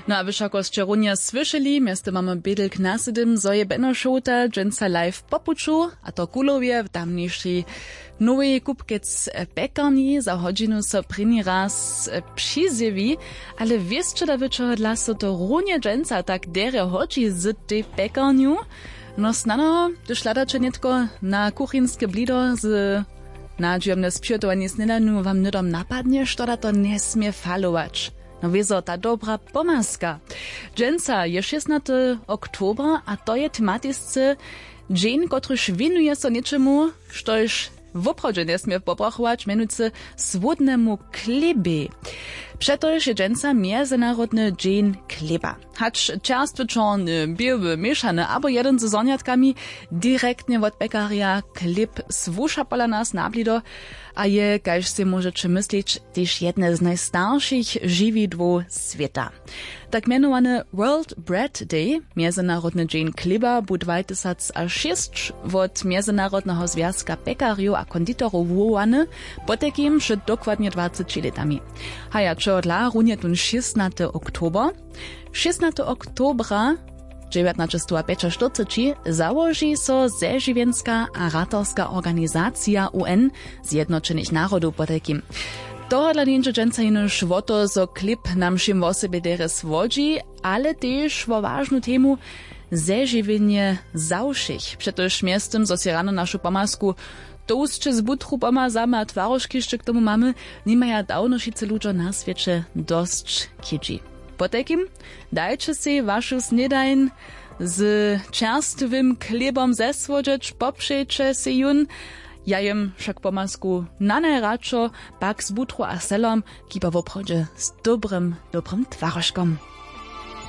No a wy ako ste runie słyszeli, miasto mamy bydlk na sedym, zo je Benošota, dżęca live popuczu, a to kulowie w tamniejszej nowej kupkec pekarni za hodźinu so pryni raz przyzjewi, ale wieszcie da wieczora dla so to runie dżęca tak dere hodzi z tej pekarniu, no snano, gdyż ladacze nietko na kuchinskie blido z nadziemne sprzygotowanie snedaniu wam nydom napadnie, što da to nie smie falować. No wieso, ta dobra pomaska. Dżęca je 16. oktobra, a to je tematisce dzień, kotryż winuje so niczemu, štož w obchodzie nie smie poprachować, mianujcy swódnemu klebie. Przetoż je dżęca międzynarodny dzień kleba. Hacz czerstwy czarny, biały, mieszany, albo jeden z zoniatkami direktnie od pekaria kleb swusza pola nas nablido, a je, kaž si możecie myśleć, też jedne z najstarszych żywidłów świata. Tak mianowany World Bread Day, Międzynarodny Dzień Chleba, bu 2006 od Międzynarodnego Związka Pekariów a Konditorów wołany, po takim, że dokładnie 20 latami. Haja, čo dla runie tun 16. oktober. 16. oktobra 1945 założy so Zeživienská a ratarska organizacja UN Zjednoczonych Narodów po takim. Tohle nie dżęca inoż o to, zo klip nam všim o sebe dere swodzi, ale też o ważną temu zežiwienie zawszych. Przetoż miastem, zo si rano našu pomasku toustče z butru pomazamy, a twarożki jeszcze k tomu mamy, nimaja dawno šice ludzo na świecie dość kidzi. Po takim dajcie si wašu snedajn z czerstwym chlebom zeswodzieć, poprzejcie si jun. Ja jem však pomasku na najradšo, pak z butru a selom, kipa v obchodě s dobrym twarožkom.